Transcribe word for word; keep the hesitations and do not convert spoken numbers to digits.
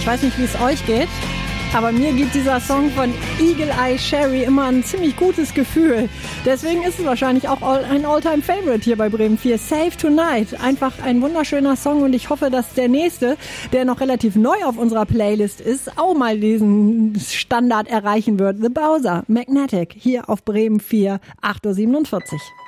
Ich weiß nicht, wie es euch geht, aber mir gibt dieser Song von Eagle Eye Cherry immer ein ziemlich gutes Gefühl. Deswegen ist es wahrscheinlich auch ein All-Time-Favorite hier bei Bremen vier. Save Tonight. Einfach ein wunderschöner Song und ich hoffe, dass der nächste, der noch relativ neu auf unserer Playlist ist, auch mal diesen Standard erreichen wird. The Bowser, Magnetic, hier auf Bremen vier, acht Uhr siebenundvierzig.